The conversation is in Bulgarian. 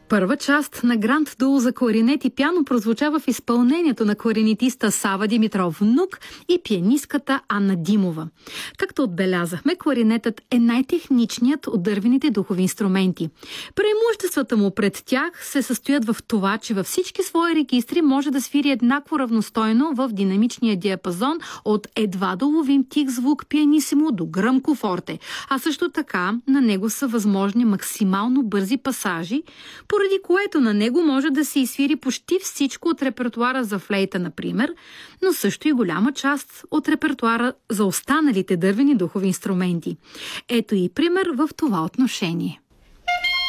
Първа част на Гранд Дуо за кларинет и пиано прозвучава в изпълнението на кларинетиста Сава Димитров внук и пианистката Анна Димова. Както отбелязахме, кларинетът е най-техничният от дървените духови инструменти. Преимуществата му пред тях се състоят в това, че във всички свои регистри може да свири еднакво равностойно в динамичния диапазон от едва доловим тих звук пианисимо до гръмко форте, а също така на него са възможни максимално бързи пасажи, поради което на него може да се изсвири почти всичко от репертуара за флейта, например, но също и голяма част от репертуара за останалите дървени духови инструменти. Ето и пример в това отношение.